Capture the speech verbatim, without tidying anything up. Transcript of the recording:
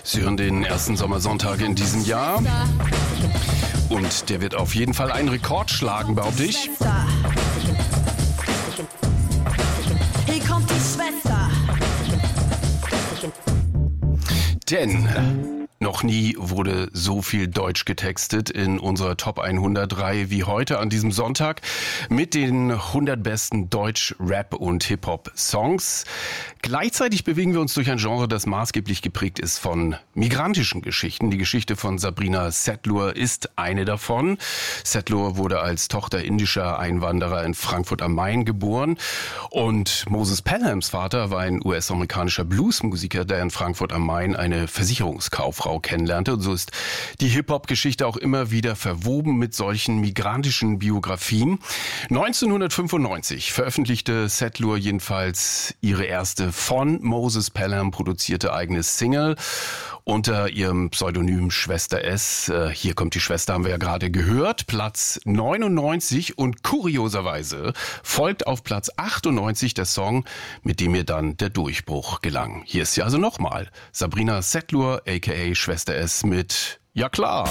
Sie hören den ersten Sommersonntag in diesem Jahr. Und der wird auf jeden Fall einen Rekord schlagen, behaupte ich. Hier kommt die Schwester. Denn noch nie wurde so viel Deutsch getextet in unserer Top hundert-Reihe wie heute an diesem Sonntag mit den hundert besten Deutsch-, Rap- und Hip-Hop-Songs. Gleichzeitig bewegen wir uns durch ein Genre, das maßgeblich geprägt ist von migrantischen Geschichten. Die Geschichte von Sabrina Setlur ist eine davon. Setlur wurde als Tochter indischer Einwanderer in Frankfurt am Main geboren und Moses Pelhams Vater war ein U S-amerikanischer Bluesmusiker, der in Frankfurt am Main eine Versicherungskauffrau kennenlernte. Und so ist die Hip-Hop-Geschichte auch immer wieder verwoben mit solchen migrantischen Biografien. neunzehnhundertfünfundneunzig veröffentlichte Setlur jedenfalls ihre erste von Moses Pelham produzierte eigene Single unter ihrem Pseudonym Schwester S. Hier kommt die Schwester, haben wir ja gerade gehört. Platz neunundneunzig und kurioserweise folgt auf Platz achtundneunzig der Song, mit dem ihr dann der Durchbruch gelang. Hier ist sie also nochmal. Sabrina Setlur, aka Schwester S mit Ja klar.